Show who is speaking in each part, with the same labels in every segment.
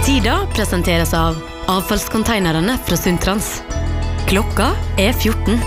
Speaker 1: Tida presenteres av avfallskonteinerne fra Sundtrans. Klokka 14.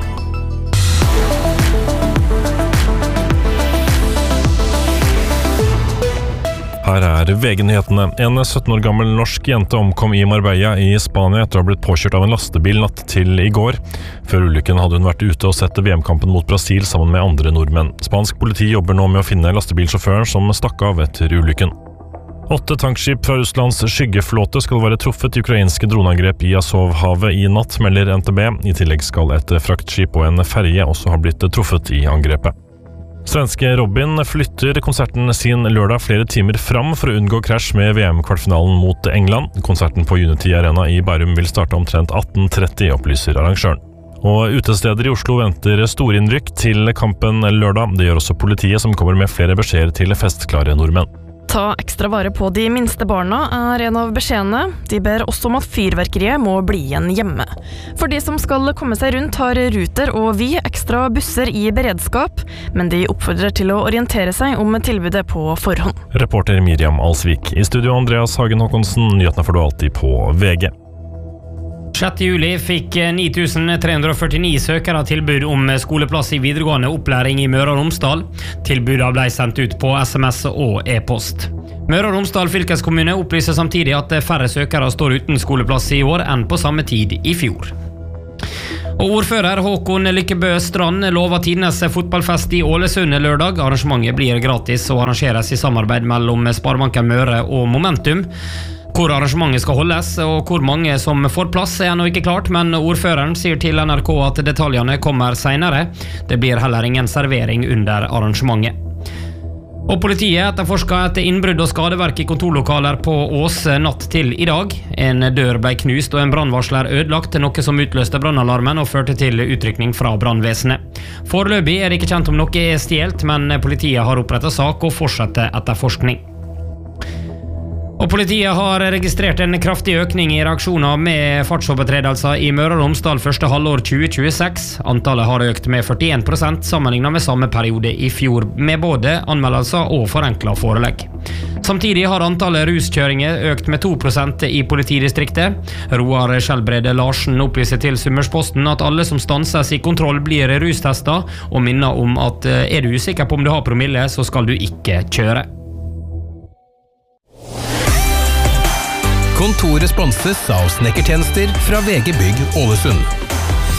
Speaker 2: Her VG-nyhetene. En 17 år gammel norsk jente omkom i Marbella i Spania etter å ha blitt påkjørt av en lastebil natt til i går. Før ulykken hadde hun vært ute og sett VM-kampen mot Brasil sammen med andre nordmenn. Spansk politi jobber nå med å finne lastebilsjåføren som stakk av etter ulykken. 8 tankskip fra Russlands skyggeflåte skal være truffet i ukrainske droneangrep i Azovhavet i natt, melder NTB. I tillegg skal et fraktskip og en ferje også ha blitt truffet i angrepet. Svenske Robin flytter konserten sin lørdag flere timer fram for å unngå krasj med VM-kvartfinalen mot England. Konserten på Unity Arena i Bærum vil starte omtrent 18:30, opplyser arrangøren. Og utesteder i Oslo venter storinnrykk til kampen lørdag. Det gjør også politiet, som kommer med flere beskjeder til festklare nordmenn.
Speaker 3: Ta ekstra vare på de minste barna en av beskjedene. De ber også om at fyrverkeriet må bli igjen hjemme. For de som skal komme seg rundt har Ruter og Vy ekstra busser i beredskap, men de oppfordrer til å orientere seg om tilbudet på forhånd.
Speaker 2: Reporter Miriam Alsvik. I studio Andreas Hagen Håkonsen. Nyhetene får du alltid på VG.
Speaker 4: 6. juli fikk 9349 søkere tilbud om skoleplass i videregående opplæring i Møre og Romsdal. Tilbudet ble sendt ut på SMS og e-post. Møre og Romsdal fylkeskommune opplyser samtidig at færre søkere står uten skoleplass i år enn på samme tid i fjor. Og ordfører Håkon Lykkebø Strand lover tidenes fotballfest i Ålesund lørdag. Arrangementet blir gratis og arrangeres i samarbeid mellom Sparebanken Møre og Momentum. Hvor arrangementet skal holdes og hvor mange som får plass er ennå ikke klart, men ordføreren sier til NRK at detaljene kommer senere. Det blir heller ingen servering under arrangementet. Og politiet etterforsker et innbrudd og skadeverk i kontorlokaler på Ås natt til i dag. En dør ble knust og en brannvarsler ødelagt, noe som utløste brannalarmen og førte til utrykning fra brannvesenet. Foreløpig er det ikke kjent om noe er stjelt, men politiet har opprettet sak og fortsetter etterforskning. Og politiet har registrert en kraftig økning i reaksjoner med fartsovertredelser i Møre og Romsdal første halvår 2026. Antallet har økt med 41% sammenlignet med samme periode i fjor, med både anmeldelser og forenklet forelegg. Samtidig har antallet ruskjøringer økt med 2% i politidistriktet. Roar Skjelbrede Larsen opplyser til Summersposten at alle som stanses i kontroll blir rustestet, og minner om at er du usikker på om du har promille, så skal du ikke kjøre.
Speaker 5: Kontoret sponses av snekkertjenester fra VG Bygg Ålesund.